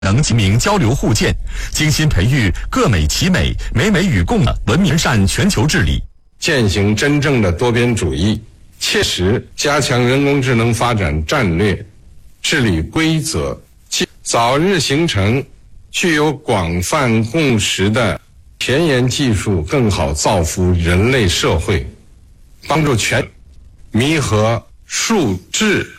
能精明交流互鉴，精心培育各美其美、美美与共的文明善全球治理， 践行真正的多边主义，切实加强人工智能发展战略治理规则，早日形成具有广泛共识的前沿技术，更好造福人类社会，帮助全弥合数智